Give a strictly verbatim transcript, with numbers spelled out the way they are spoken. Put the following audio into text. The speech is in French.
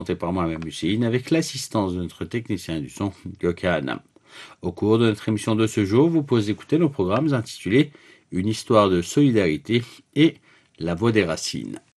par moi-même Hussein avec l'assistance de notre technicien du son, Gökhan. Au cours de notre émission de ce jour, vous pouvez écouter nos programmes intitulés Une histoire de solidarité et La voix des racines.